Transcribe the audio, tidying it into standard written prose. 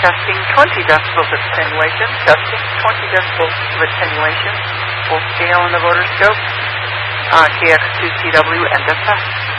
Testing 20 decibels of attenuation. Testing 20 decibels of attenuation. Full scale on the rotor scope. KX2CW end of test.